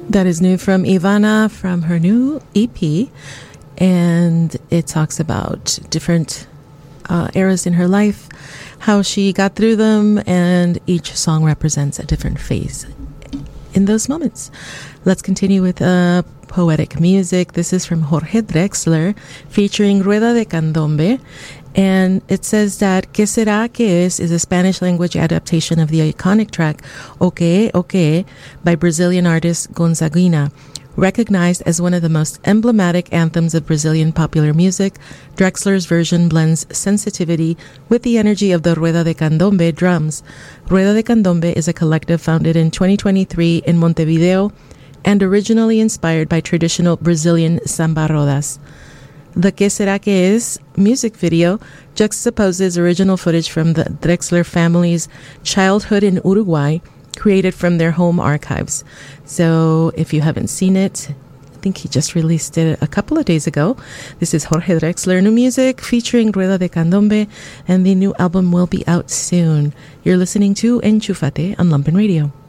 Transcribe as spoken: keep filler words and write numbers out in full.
That is new from Ivana from her new E P, and it talks about different uh, eras in her life, how she got through them, and each song represents a different phase in those moments. Let's continue with uh, poetic music. This is from Jorge Drexler featuring Rueda de Candombe. And it says that Que Será Que Es is a Spanish language adaptation of the iconic track Oke Oke by Brazilian artist Gonzaguinha. Recognized as one of the most emblematic anthems of Brazilian popular music, Drexler's version blends sensitivity with the energy of the Rueda de Candombe drums. Rueda de Candombe is a collective founded in twenty twenty-three in Montevideo and originally inspired by traditional Brazilian samba rodas. The Que Será Que Es music video juxtaposes original footage from the Drexler family's childhood in Uruguay, created from their home archives. So if you haven't seen it, I think he just released it a couple of days ago. This is Jorge Drexler, new music featuring Rueda de Candombe, and the new album will be out soon. You're listening to Enchufate on Lumpen Radio.